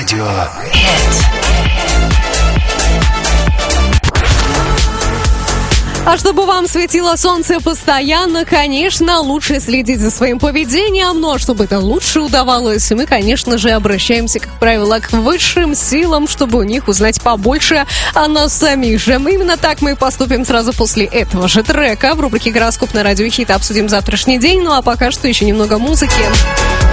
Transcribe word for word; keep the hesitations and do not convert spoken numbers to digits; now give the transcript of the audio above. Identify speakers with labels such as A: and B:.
A: Радио
B: Хит. А чтобы вам светило солнце постоянно, конечно, лучше следить за своим поведением, но чтобы это лучше удавалось, мы, конечно же, обращаемся, как правило, к высшим силам, чтобы у них узнать побольше о нас самих же. Именно так мы и поступим сразу после этого же трека. В рубрике «Гороскоп» на Радио Хит обсудим завтрашний день, ну а пока что еще немного музыки.